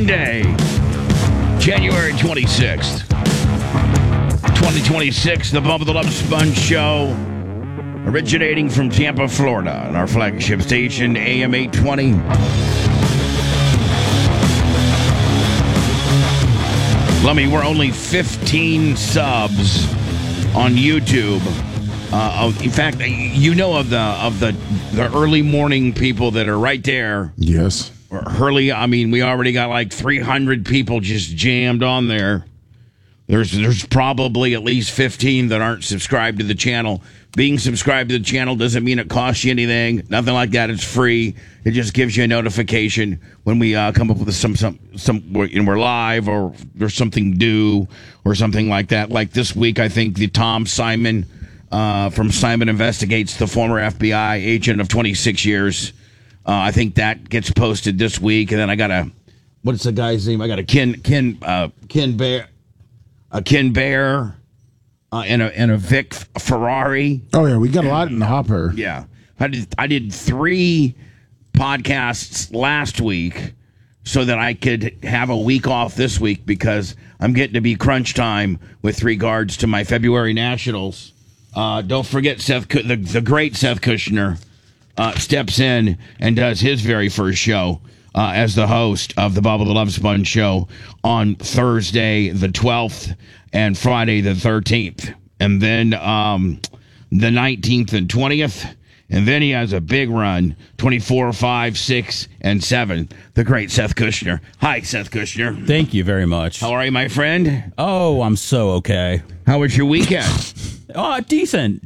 Monday, January 26th, 2026, the Bubba the Love Sponge Show, originating from Tampa, Florida, on our flagship station, AM 820. Lummy, we're only 15 subs on YouTube. In fact, you know of the early morning people that are right there. Yes. Hurley, I mean, we already got like 300 people just jammed on there. There's probably at least 15 that aren't subscribed to the channel. Being subscribed to the channel doesn't mean it costs you anything. Nothing like that. It's free. It just gives you a notification when we come up with some we're live or there's something due or something like that. Like this week, I think the Tom Simon from Simon Investigates, the former FBI agent of 26 years. I think that gets posted this week, and then I got what's the guy's name? I got a Ken Bear, and a Vic Ferrari. Oh yeah, we got a lot in the hopper. Yeah, I did 3 podcasts last week so that I could have a week off this week because I'm getting to be crunch time with regards to my February Nationals. Don't forget the great Seth Kushner. Steps in and does his very first show as the host of the Bubba the Love Sponge Show on Thursday the 12th and Friday the 13th. And then the 19th and 20th. And then he has a big run, 24, 5, 6, and 7. The great Seth Kushner. Hi, Seth Kushner. Thank you very much. How are you, my friend? Oh, I'm so okay. How was your weekend? Decent.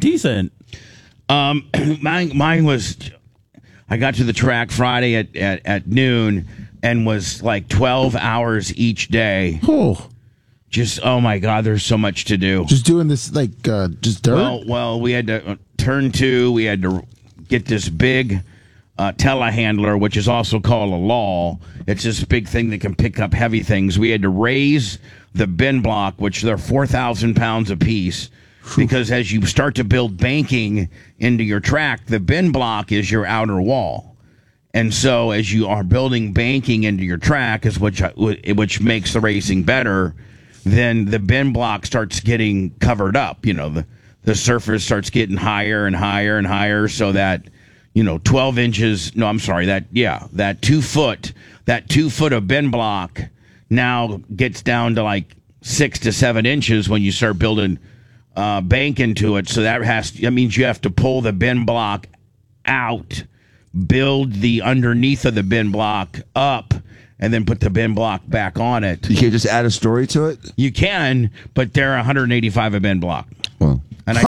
Mine was, I got to the track Friday at noon and was like 12 hours each day. Oh. Just, oh my God, there's so much to do. Just doing this, like, just dirt? Well, we had to turn 2. We had to get this big telehandler, which is also called a law. It's this big thing that can pick up heavy things. We had to raise the bin block, which they're 4,000 pounds apiece. Because as you start to build banking into your track, the bin block is your outer wall. And so as you are building banking into your track, is which makes the racing better, then the bin block starts getting covered up. You know, the surface starts getting higher and higher and higher so that, 12 inches, no, I'm sorry, that 2 foot of bin block now gets down to like 6 to 7 inches when you start building bank into it. So that means you have to pull the bin block out, build the underneath of the bin block up, and then put the bin block back on it. You can't just add a story to it? You can, but they're 185 a bin block. Well. And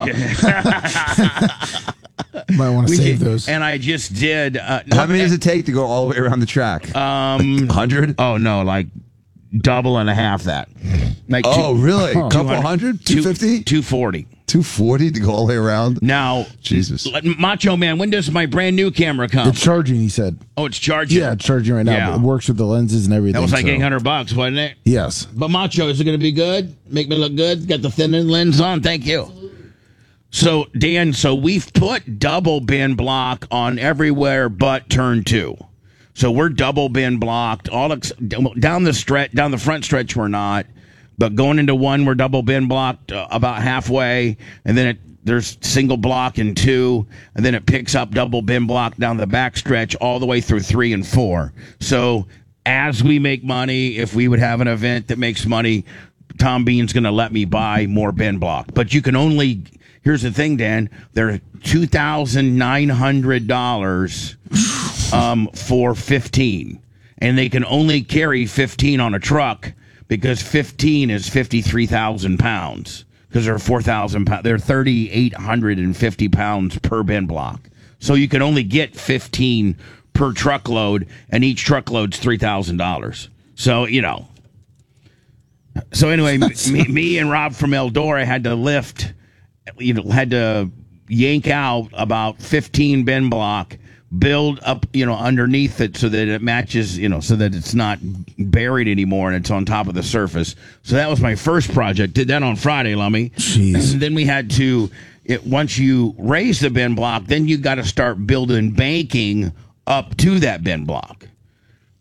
might want to save those. And I just did. How many does it take to go all the way around the track? 100? Oh, no, like double and a half that. Like really? A couple hundred? 250? 240. 240 to go all the way around? Now, Jesus. Macho Man, when does my brand new camera come? It's charging, he said. Oh, it's charging? Yeah, it's charging right now. Yeah. But it works with the lenses and everything. That was like $800, wasn't it? Yes. But Macho, is it going to be good? Make me look good? Got the thin lens on? Thank you. So, Dan, we've put double bin block on everywhere but turn 2. So we're double bin blocked. All down the front stretch we're not. But going into 1, we're double bin blocked about halfway, and then there's single block in 2, and then it picks up double bin block down the back stretch all the way through 3 and 4. So as we make money, if we would have an event that makes money, Tom Bean's going to let me buy more bin block. But you can only, here's the thing, Dan, they're $2,900 for 15, and they can only carry 15 on a truck. Because 15 is 53,000 pounds. Because they're 4,000 pounds. They're 3,850 pounds per bin block. So you can only get 15 per truckload, and each truckload's $3,000. So, So anyway, me and Rob from Eldora had to had to yank out about 15 bin block, build up, underneath it so that it matches, so that it's not buried anymore and it's on top of the surface. So that was my first project. Did that on Friday, Lummy. Jeez. And then we had to, once you raise the bin block, then you got to start building banking up to that bin block.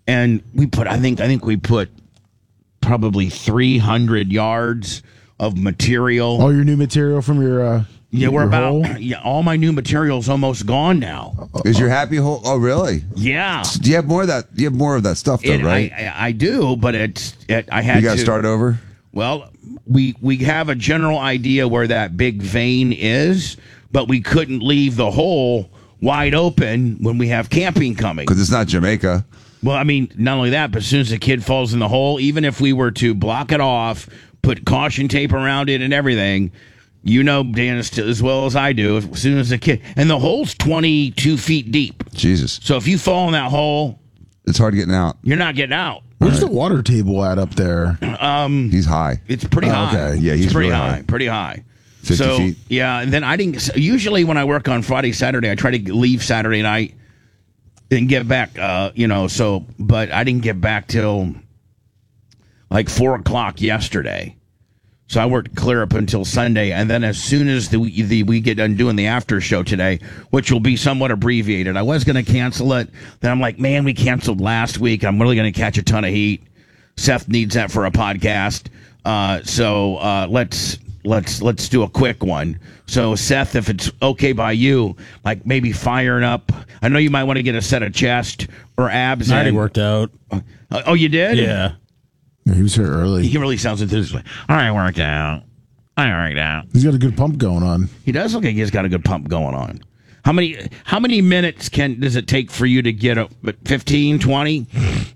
and I think we put probably 300 yards of material. All your new material from your Yeah, we're your about hole? all my new material's almost gone now. Is your happy hole? Oh, really? Yeah, Do you have more of that? You have more of that stuff, though, right? I do, but I had You got to to start over. Well, we have a general idea where that big vein is, but we couldn't leave the hole wide open when we have camping coming. Because it's not Jamaica. Well, I mean, not only that, but as soon as the kid falls in the hole, even if we were to block it off, put caution tape around it and everything, you know, Dan, as well as I do, as soon as the kid, and the hole's 22 feet deep. Jesus. So if you fall in that hole, It's hard getting out. you're not getting out. Where's the water table at up there? He's high. It's pretty high. okay. Yeah, he's it's pretty really high. high. Pretty high. 50 so, feet. Yeah, and then I didn't. Usually, when I work on Friday, Saturday, I try to leave Saturday night and get back. But I didn't get back till like 4:00 yesterday. So I worked clear up until Sunday, and then as soon as we get done doing the after show today, which will be somewhat abbreviated, I was going to cancel it. Then I'm like, man, we canceled last week. I'm really going to catch a ton of heat. Seth needs that for a podcast, so let's do a quick one. So Seth, if it's okay by you, like maybe firing up. I know you might want to get a set of chest or abs. I already in. worked out. Oh, you did? Yeah. Yeah, he was here early. He really sounds enthusiastic. I worked out. He's got a good pump going on. He does look like he's got a good pump going on. How many minutes does it take for you to get up? 15, 20? You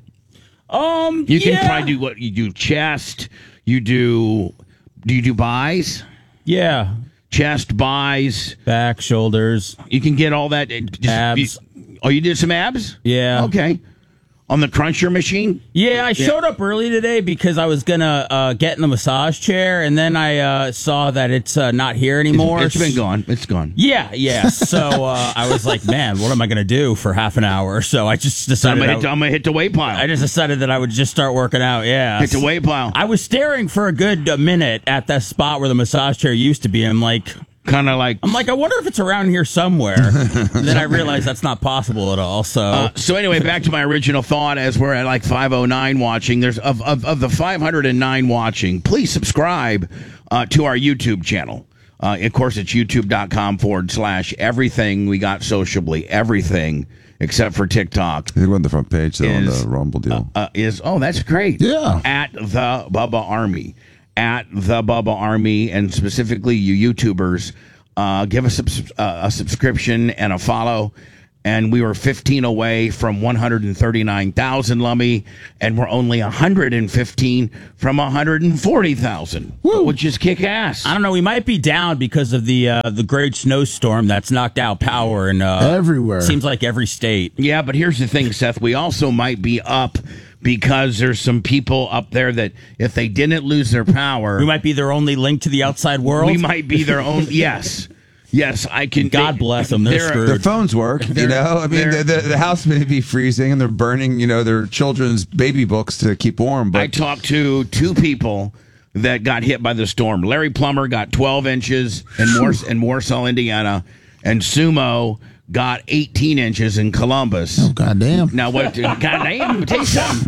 can probably do what you do. Chest. Do you do buys? Yeah. Chest, buys. Back, shoulders. You can get all that. Abs. You did some abs? Yeah. Okay. On the cruncher machine? Yeah, I showed up early today because I was gonna get in the massage chair, and then I saw that it's not here anymore. It's been gone. It's gone. Yeah. So I was like, man, what am I gonna do for half an hour? So I just decided I'm gonna hit the weight pile. I just decided that I would just start working out. Yeah, Hit the weight pile. I was staring for a good minute at that spot where the massage chair used to be. I'm like, Kind of like. I wonder if it's around here somewhere. And then I realized that's not possible at all. So Anyway, back to my original thought. As we're at like 509 watching, there's of the 509 watching. Please subscribe to our YouTube channel. Of course, it's youtube.com/everything we got sociably, everything except for TikTok. They went the front page though on Is- the Rumble deal. That's great. Yeah. At the Bubba Army. At the Bubba Army, and specifically you YouTubers, give us a subscription and a follow. And we were 15 away from 139,000, Lummy, and we're only 115 from 140,000, which is kick ass. I don't know. We might be down because of the great snowstorm that's knocked out power in Everywhere. Seems like every state. Yeah, but here's the thing, Seth. We also might be up because there's some people up there that if they didn't lose their power, We might be their only link to the outside world. we might be their own. Yes, I can. God bless them. They're screwed. Their phones work, you know. I mean, the house may be freezing, and they're burning, their children's baby books to keep warm. I But talked to two people that got hit by the storm. Larry Plummer got 12 inches in Warsaw, Indiana, and Sumo got 18 inches in Columbus. Oh, goddamn. Now what? Goddamn! Let me tell you something.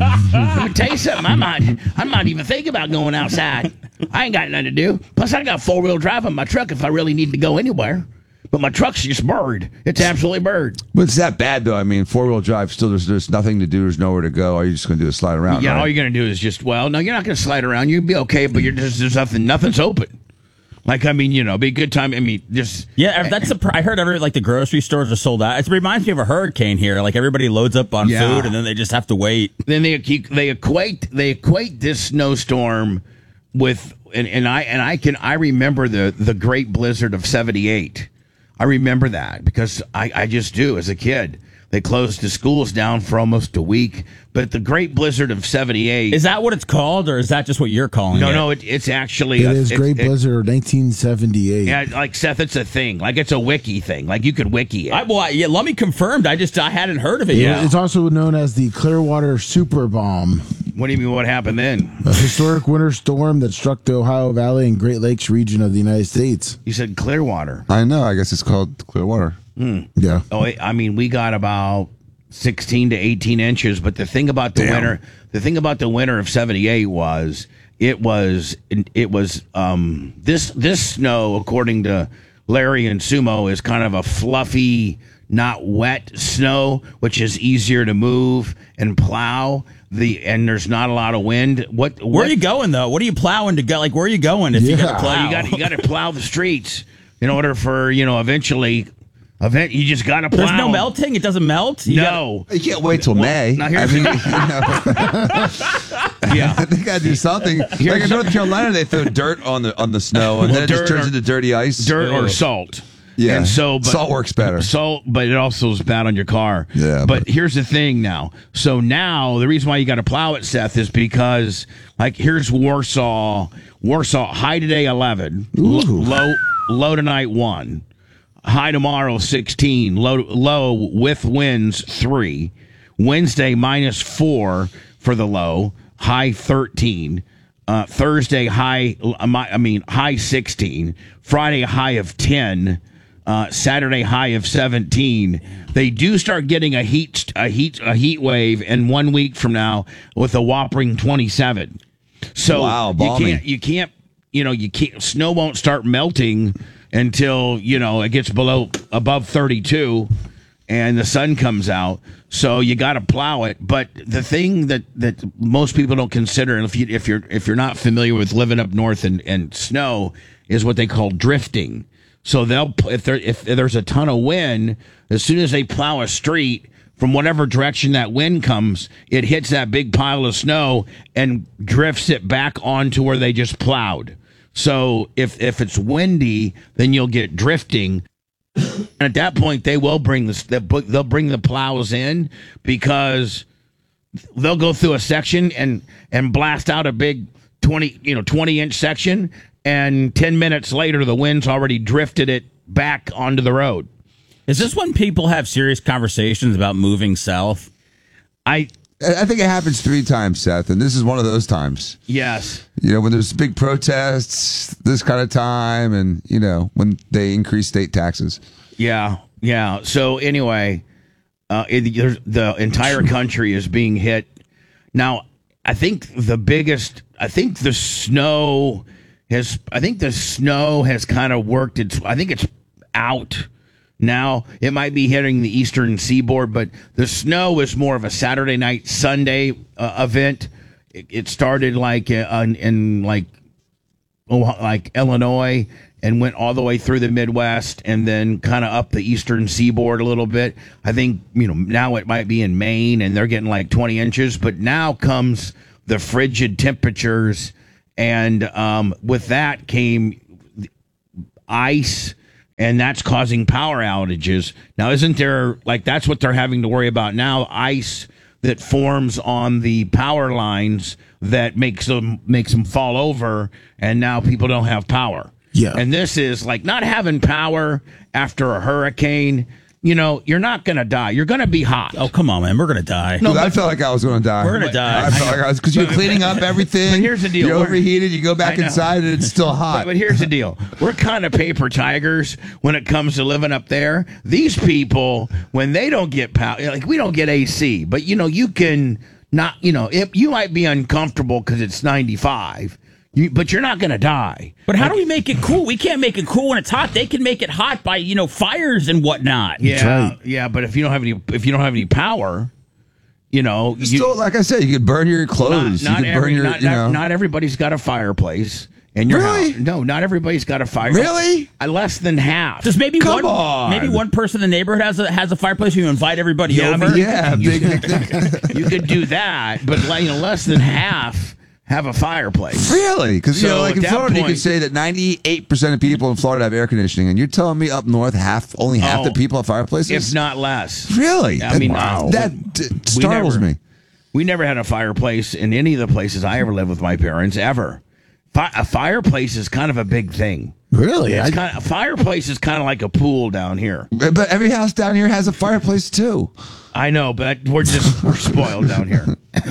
I might even think about going outside. I ain't got nothing to do. Plus, I got 4-wheel drive on my truck if I really need to go anywhere. But my truck's just bird. It's absolutely bird. it's that bad though. I mean, 4-wheel drive still. There's nothing to do. There's nowhere to go. Are you just going to do a slide around? Yeah, right? all you're gonna do is just no, you're not gonna slide around. You'll be okay, but there's nothing's open. Like, I mean, be a good time. I mean, just Yeah, that's I heard the grocery stores are sold out. It reminds me of a hurricane here. Like everybody loads up on Yeah. food and then they just have to wait. then they equate this snowstorm with I remember the great blizzard of '78. I remember that because I just do as a kid. They closed the schools down for almost a week. But the Great Blizzard of '78. Is that what it's called, or is that just what you're calling it? No, it's actually. It is Great Blizzard 1978. Yeah, like Seth, it's a thing. Like it's a wiki thing. Like you could wiki it. Let me confirm. I hadn't heard of it yet. It's also known as the Clearwater Super Bomb, What do you mean? What happened then? a historic winter storm that struck the Ohio Valley and Great Lakes region of the United States. You said Clearwater. I know. I guess it's called Clearwater. Yeah. Oh, I mean, we got about 16 to 18 inches. But the thing about the winter of 78 was this snow, according to Larry and Sumo, is kind of a fluffy, not wet snow, which is easier to move and plow. And there's not a lot of wind. Where are you going though? What are you plowing to go? Like, where are you going if you got to plow? You got to plow the streets in order for eventually. You just got to plow. There's no melting. It doesn't melt. You can't wait till May. Now here's yeah, they got to do something. Like in North Carolina, they throw dirt on the snow, and then it just turns into dirty ice, dirt or salt. Yeah, and salt works better. Salt, but it also is bad on your car. Yeah, but here's the thing now. So now the reason why you got to plow it, Seth, is because like here's Warsaw. High today 11, low tonight 1. High tomorrow 16, low with winds 3. Wednesday -4 for the low, high 13. Thursday high 16. Friday high of 10. Saturday high of 17. They do start getting a heat wave, and 1 week from now with a whopping 27. So wow, you can't snow won't start melting until it gets above 32 and the sun comes out. So you got to plow it. But the thing that most people don't consider, and if you're not familiar with living up north and snow, is what they call drifting. So if there's a ton of wind, as soon as they plow a street, from whatever direction that wind comes, it hits that big pile of snow and drifts it back onto where they just plowed. So if it's windy, then you'll get drifting. And at that point, they will bring they'll bring the plows in, because they'll go through a section and blast out a big 20-inch section, and 10 minutes later the wind's already drifted it back onto the road. Is this when people have serious conversations about moving south? I think it happens 3 times, Seth, and this is one of those times. Yes. When there's big protests, this kind of time, and, when they increase state taxes. Yeah. So anyway, the entire country is being hit. Now, I think the snow has kind of worked I think it's out. Now, it might be hitting the eastern seaboard, but the snow is more of a Saturday night, Sunday event. It started in Illinois and went all the way through the Midwest and then kind of up the eastern seaboard a little bit. I think, now it might be in Maine and they're getting like 20 inches, but now comes the frigid temperatures, and with that came ice. And that's causing power outages. Now, isn't there, that's what they're having to worry about now, ice that forms on the power lines that makes them fall over, and now people don't have power. Yeah. And this is not having power after a hurricane. You're not going to die. You're going to be hot. Oh, come on, man. We're going to die. No, I felt like I was going to die. We're going to die. I felt like I was, because you're cleaning up everything. But here's the deal. You're overheated. You go back inside and it's still hot. But here's the deal. We're kind of paper tigers when it comes to living up there. These people, when they don't get power, we don't get AC, but you can not, you might be uncomfortable because it's 95. But you're not going to die. But how do we make it cool? We can't make it cool when it's hot. They can make it hot by fires and whatnot. Yeah, right. Yeah. But if you don't have any power, still, like I said, you could burn your clothes. Not everybody's got a fireplace in your house. No, not everybody's got a fireplace. Really? Less than half. Just maybe Come one. on. Maybe one person in the neighborhood has a fireplace. You invite everybody over. You could do that, but less than half have a fireplace. Really? Because So in at that Florida, you point- could say that 98% of people in Florida have air conditioning, and you're telling me up north only half the people have fireplaces? If not less. Really? I mean, that startles me. We never had a fireplace in any of the places I ever lived with my parents, ever. A fireplace is kind of a big thing. Really? A fireplace is kind of like a pool down here. But every house down here has a fireplace too. I know, but we're spoiled down here.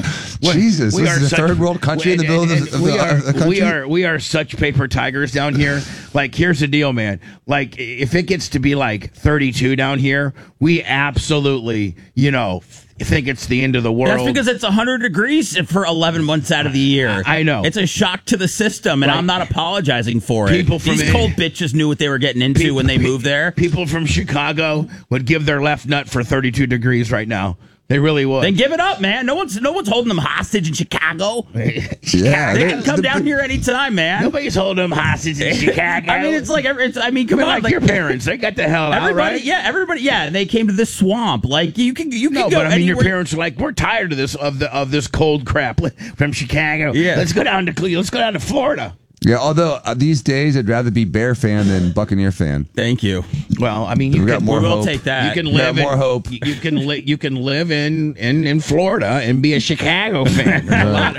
Jesus, we this are is a such- third world country in the middle of the country? We are such paper tigers down here. Like, here's the deal, man. Like, if it gets to be like 32 down here, we absolutely, think it's the end of the world. That's because it's 100 degrees for 11 months out of the year. I know. It's a shock to the system, and Right. I'm not apologizing for it. People from These it- cold bitches knew what they were getting into when they moved there. People from Chicago would give their left nut for 32 degrees right now. They really would. Then give it up, man. No one's holding them hostage in Chicago. Yeah, They can come down here anytime, man. Nobody's holding them hostage in Chicago. I mean, it's like, come But on, like your parents, they got the hell out, everybody, right? everybody, they came to this swamp. Like you can No, go but I mean, your anywhere. parents are like, we're tired of this this cold crap from Chicago. Yeah. Let's go down to Florida. Yeah, although these days I'd rather be Bear fan than Buccaneer fan. Thank you. Well, I mean, you We got can more We'll hope. take that. You can We got live more hope. You can live in Florida and be a Chicago fan. There's a lot.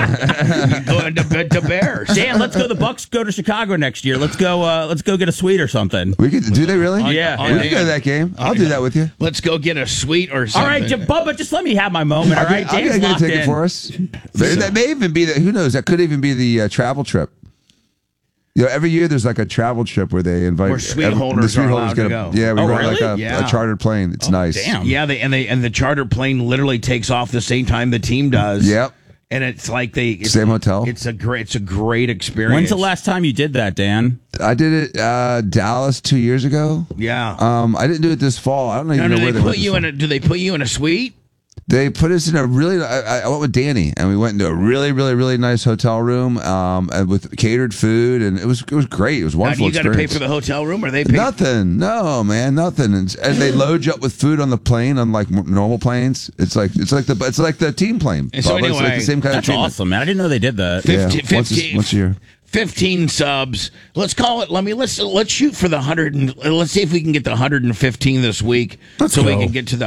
You go into Bears. Dan, let's go. The Bucks go to Chicago next year. Let's go get a suite or something. We could do they really? Yeah. we could go to that game. I'll do that with you. Let's go get a suite or All something. right, Bubba, just let me have my moment. All right, I'm Dan's gonna get a locked ticket in. for us. That may even be who knows? That could even be the travel trip. Every year there's like a travel trip where they invite Where suite holders are allowed to go. Yeah, we Oh, go on really? like Yeah. a chartered plane. It's nice. Damn. Yeah, and the charter plane literally takes off the same time the team does. Yep. And it's like Same hotel. It's a great experience. When's the last time you did that, Dan? I did it Dallas 2 years ago. Yeah. I didn't do it this fall. I don't Now, even know do where they they put you in a? Do they put you in a suite? They put us in a really. I went with Danny, and we went into a really, really, really nice hotel room, and with catered food, and it was great. It was a Now, do wonderful. you got to pay experience. for the hotel room, or they pay? Nothing. No, man, nothing. And they load you up with food on the plane, unlike normal planes. It's like the team plane. And so Bubba. It's like anyway, the same kind That's of treatment. awesome, man. I didn't know they did that. Yeah, 15 once a year. 15 subs. Let's call it. Let's shoot for the 100. Let's see if we can get the 115 this week, so we go. can get to the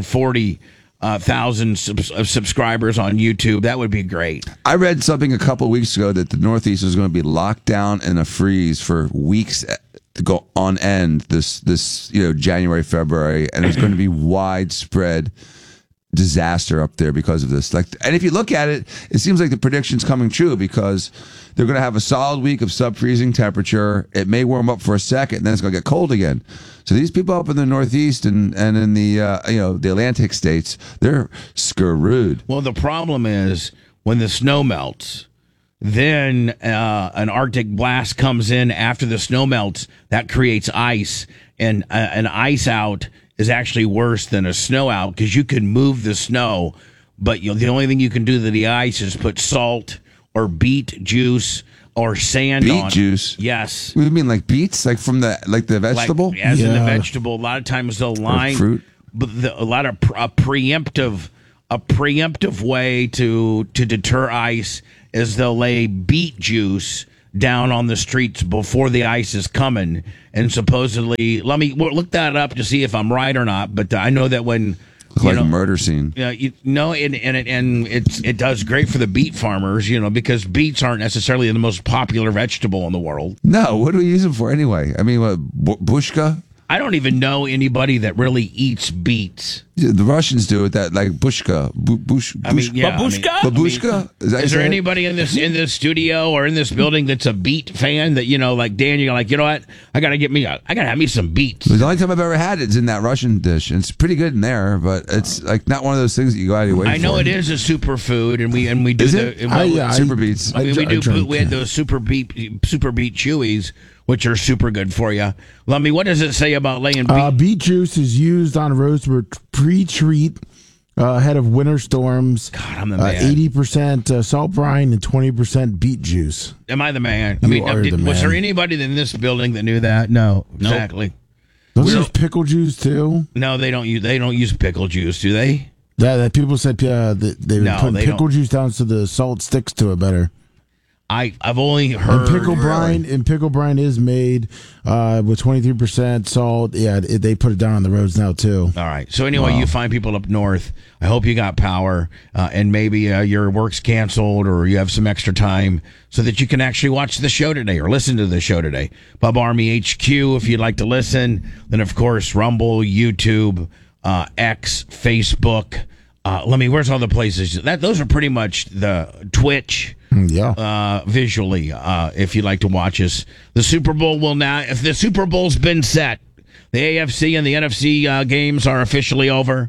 140,000 subscribers on YouTube. That would be great. I read something a couple of weeks ago that the Northeast is going to be locked down in a freeze for weeks to go on end this January, February, and it's going to be widespread disaster up there because of this. And if you look at it, it seems like the prediction's coming true because they're going to have a solid week of sub-freezing temperature. It may warm up for a second, and then it's going to get cold again. So these people up in the Northeast and in the the Atlantic states, they're screwed. Well, the problem is when the snow melts, then an Arctic blast comes in after the snow melts. That creates ice, and an ice out is actually worse than a snow out because you can move the snow, but the only thing you can do to the ice is put salt or beet juice or sand Beet on. juice? Yes. What do you mean, like beets, like from the vegetable? Like, as in the Yeah. vegetable. A lot of times they'll line fruit? but a lot of a preemptive way to deter ice is they'll lay beet juice down on the streets before the ice is coming, and supposedly look that up to see if I'm right or not. But I know that when Like a murder scene. and it does great for the beet farmers, because beets aren't necessarily the most popular vegetable in the world. No, what do we use them for anyway? I mean, what, bushka? I don't even know anybody that really eats beets. Yeah, the Russians do it. That like bushka. I mean, yeah, Babushka? Babushka? Is that Is there it? anybody in this studio or in this building that's a beet fan that like Dan? You're like, you know what? I gotta have me some beets. The only time I've ever had it is in that Russian dish. And it's pretty good in there, but it's like not one of those things that you go out of your way I know for. it is a superfood, and we do Is the it? and we- Super beets. I mean, we drank had it. those super beet chewies, which are super good for you. Lummy, what does it say about laying beet? Beet juice is used on roads for pre-treat ahead of winter storms. God, I'm the man. 80% salt brine and 20% beet juice. Am I the man? You are the was there man. anybody in this building that knew that? No, exactly. Don't they use pickle juice too? No, they don't use pickle juice, do they? That people said that they would No, put they pickle don't. juice down so the salt sticks to it better. I've only heard And pickle brine is made with 23% salt. Yeah, they put it down on the roads now too. All right. So anyway, you find people up north. I hope you got power, and maybe your work's canceled, or you have some extra time, so that you can actually watch the show today or listen to the show today. Bub Army HQ, if you'd like to listen. Then of course Rumble, YouTube, X, Facebook. where's all the places? Those are pretty much the Twitch. Yeah. Visually, if you'd like to watch us. The Super Bowl will now, if the Super Bowl's been set, the AFC and the NFC games are officially over.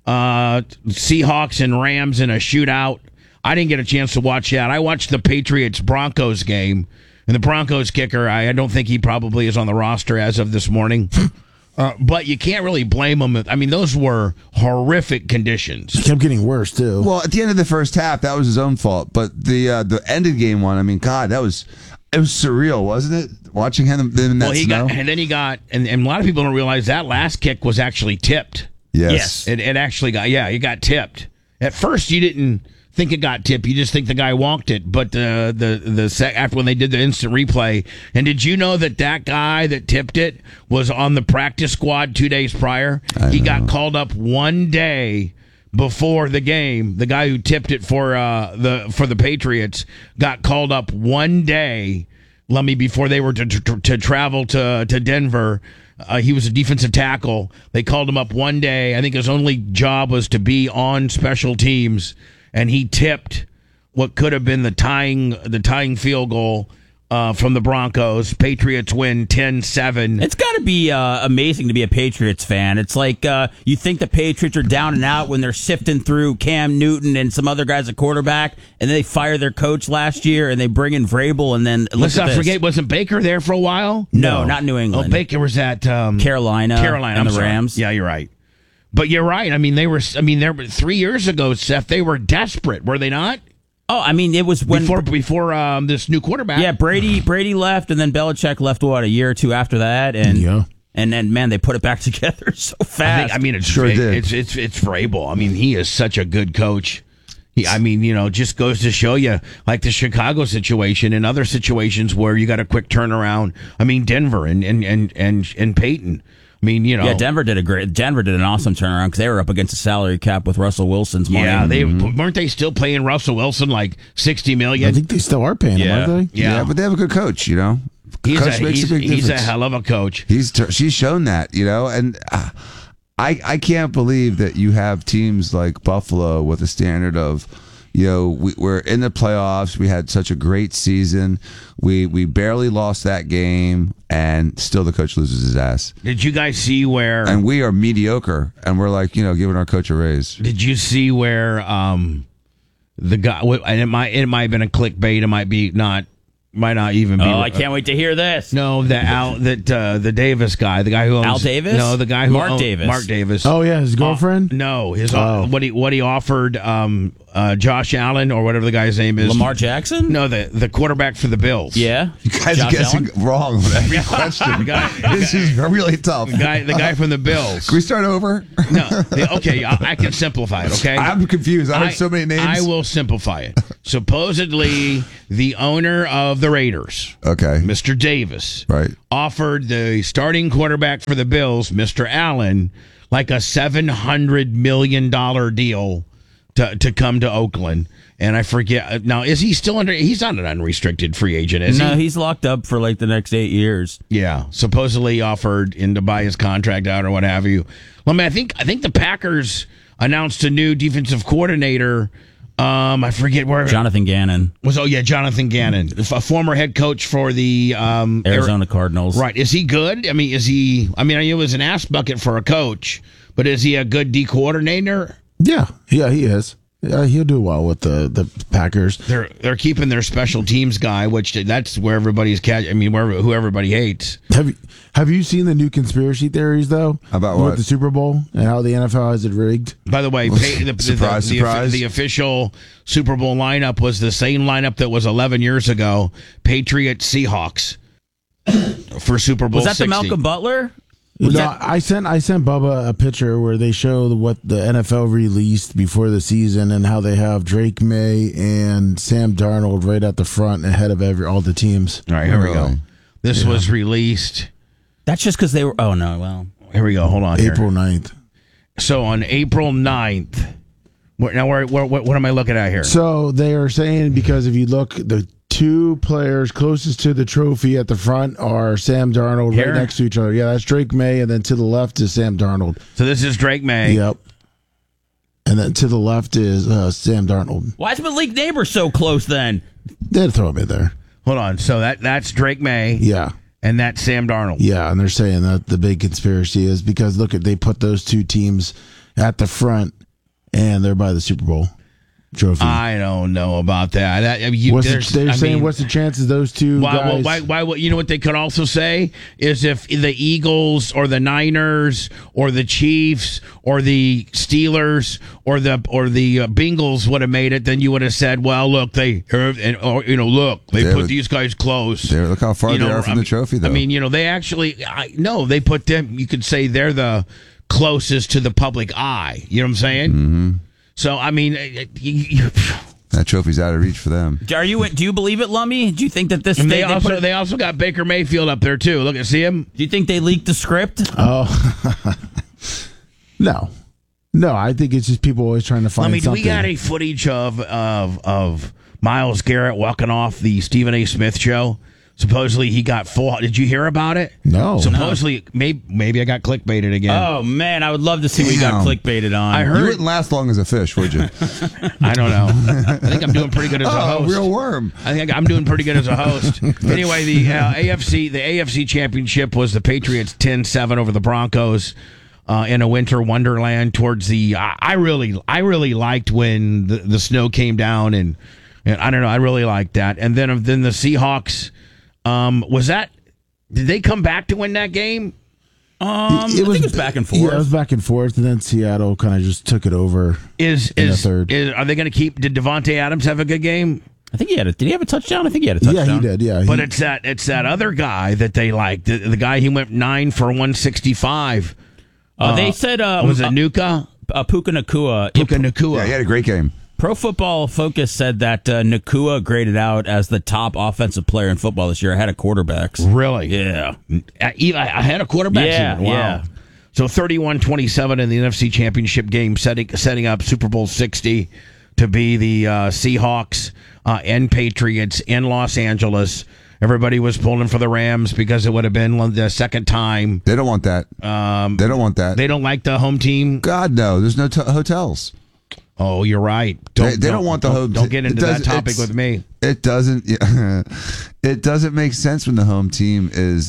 Seahawks and Rams in a shootout. I didn't get a chance to watch that. I watched the Patriots-Broncos game, and the Broncos kicker, I don't think he probably is on the roster as of this morning. But you can't really blame him. I mean, those were horrific conditions. It kept getting worse, too. Well, at the end of the first half, that was his own fault. But the end of game one, I mean, God, it was surreal, wasn't it? Watching him in that snow. And then he got, and a lot of people don't realize that last kick was actually tipped. Yes. It actually got, it got tipped. At first, you didn't think it got tipped. You just think the guy wonked it. But after when they did the instant replay, and did you know that guy that tipped it was on the practice squad 2 days prior? He got called up 1 day before the game. The guy who tipped it for the Patriots got called up 1 day, before they were to travel to Denver. He was a defensive tackle. They called him up 1 day. I think his only job was to be on special teams, and he tipped what could have been the tying field goal from the Broncos. Patriots win 10-7. It's got to be amazing to be a Patriots fan. It's like you think the Patriots are down and out when they're sifting through Cam Newton and some other guys at quarterback, and then they fire their coach last year, and they bring in Vrabel, and then let's not forget, wasn't Baker there for a while? No, not New England. Oh, Baker was at Carolina, and the Rams. Yeah, you're right. But you're right. I mean, they were 3 years ago, Seth. They were desperate, were they not? Oh, I mean, it was when before this new quarterback. Yeah, Brady left, and then Belichick left. A year or two after that, and then man, they put it back together so fast. It's Vrabel. I mean, he is such a good coach. Just goes to show you, like the Chicago situation and other situations where you got a quick turnaround. I mean, Denver and Peyton. I mean, Denver did an awesome turnaround because they were up against a salary cap with Russell Wilson's money. Yeah, weren't they still paying Russell Wilson like $60 million? I think they still are paying him, aren't they? Yeah, but they have a good coach. He's a hell of a coach. She's shown that, and I can't believe that you have teams like Buffalo with a standard of. We're in the playoffs. We had such a great season. We barely lost that game, and still the coach loses his ass. Did you guys see where? And we are mediocre, and we're like, giving our coach a raise. Did you see where the guy? And it might have been a clickbait. It might not even be. Oh, I can't wait to hear this. No, the Davis guy, the guy who owns Al Davis. No, the guy who Mark Davis. Mark Davis. Oh yeah, his girlfriend. No, what he offered Josh Allen or whatever the guy's name is. Lamar Jackson. No, the quarterback for the Bills. Yeah, you guys are guessing wrong on every question. This is really tough. The guy from the Bills. Can we start over? No, okay, I can simplify it. Okay, I'm confused. I heard so many names. I will simplify it. Supposedly, the owner of the Raiders, Mr. Davis, offered the starting quarterback for the Bills, Mr. Allen, like a $700 million deal to come to Oakland. And I forget now, is he still under? He's not an unrestricted free agent, is he? No, he's locked up for like the next 8 years. Yeah, supposedly offered in to buy his contract out or what have you. Well, I think the Packers announced a new defensive coordinator. I forget where. Jonathan Gannon Jonathan Gannon, a former head coach for the Arizona Cardinals. Right? Is he good? I mean, it was an ass bucket for a coach, but is he a good D coordinator? Yeah, he is. He'll do well with the Packers. They're keeping their special teams guy, which that's where everybody's who everybody hates. Have you seen the new conspiracy theories though about what? With the Super Bowl and how the NFL has it rigged? By the way, surprise. The official Super Bowl lineup was the same lineup that was 11 years ago. Patriots Seahawks for Super Bowl. Was that 60. the Malcolm Butler? I sent Bubba a picture where they show what the NFL released before the season and how they have Drake May and Sam Darnold right at the front ahead of all the teams. All right, here we go. This was released. That's just because they were. Oh no, well, here we go. Hold on. April 9th. So on April 9th. What am I looking at here? So they are saying because if you look, the two players closest to the trophy at the front are Sam Darnold right next to each other. Yeah, that's Drake May, and then to the left is Sam Darnold. So this is Drake May. Yep. and then to the left is Sam Darnold. Why is Malik Neighbors so close then? They'd throw him in there. Hold on. So that's Drake May. Yeah. And that's Sam Darnold. Yeah, and they're saying that the big conspiracy is because they put those two teams at the front, and they're by the Super Bowl trophy. I don't know about that. They're saying, what's the chances those two guys? Why? You know what they could also say is if the Eagles or the Niners or the Chiefs or the Steelers or the Bengals would have made it, then you would have said, well, look, they put these guys close. Look how far they are from the trophy, though. I mean, they actually they put them. You could say they're the closest to the public eye. You know what I'm saying? Mm-hmm. So I mean, that trophy's out of reach for them. Do you believe it, Lummy? Do you think that this? And they also got Baker Mayfield up there too. Look, see him. Do you think they leaked the script? Oh, no. I think it's just people always trying to find. Do something. we got a footage of Myles Garrett walking off the Stephen A. Smith show? Supposedly he got full. Did you hear about it? No. Supposedly, maybe I got clickbaited again. Oh man, I would love to see what you got clickbaited on. I heard you wouldn't last long as a fish, would you? I don't know. I think I'm doing pretty good as a host. Real worm. I think I'm doing pretty good as a host. Anyway, the AFC Championship was the Patriots 10-7 over the Broncos in a winter wonderland. Towards the, I really liked when the snow came down, and I don't know, I really liked that. And then the Seahawks. Did they come back to win that game? I think it was back and forth. Yeah, it was back and forth, and then Seattle kind of just took it over. In the third. Are they going to keep? Did Devontae Adams have a good game? I think he had. Did he have a touchdown? I think he had a touchdown. Yeah, he did. Yeah, but it's that other guy that they like. The guy he went 9 for 165. They said was it Nuka? Puka Nacua. Puka Nacua. Yeah, he had a great game. Pro Football Focus said that Nacua graded out as the top offensive player in football this year ahead of quarterbacks. Really? Yeah. Ahead of quarterbacks? Yeah, wow. yeah. So 31-27 in the NFC Championship game, setting up Super Bowl 60 to be the Seahawks and Patriots in Los Angeles. Everybody was pulling for the Rams because it would have been the second time. They don't want that. They don't want that. They don't like the home team? God, no. There's no hotels. Oh, you're right. They don't want the home. Don't get into that topic with me. It doesn't. It doesn't make sense when the home team is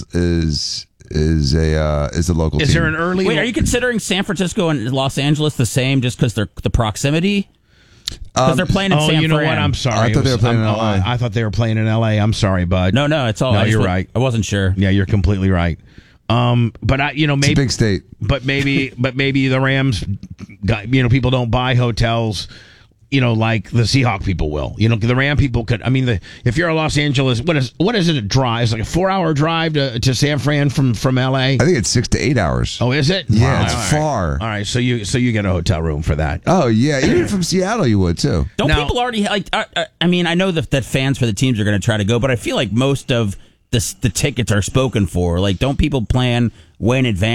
a local team. Is there an early? Wait, are you considering San Francisco and Los Angeles the same just because they're the proximity? Because they're playing in San Fran. You know what? I'm sorry. I thought they were playing in LA. I thought they were playing in LA. I'm sorry, bud. No, it's all. No, you're right. I wasn't sure. Yeah, you're completely right. But maybe it's a big state. But maybe the Rams, people don't buy hotels, like the Seahawk people will. The Ram people could. I mean, if you're a Los Angeles, what is it a drive? It's like a 4-hour drive to San Fran from LA. I think it's 6 to 8 hours. Oh, is it? Yeah, Wow. it's far. All right, so you get a hotel room for that. Oh yeah, even from Seattle you would too. Don't people already like? I mean, I know that fans for the teams are going to try to go, but I feel like most of the tickets are spoken for. Like, don't people plan way in advance?